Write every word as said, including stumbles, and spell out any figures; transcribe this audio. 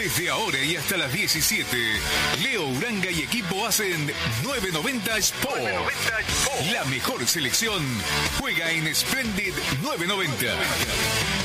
Desde ahora y hasta las diecisiete, Leo Uranga y equipo hacen nueve noventa Sport. La mejor selección juega en Splendid nueve noventa.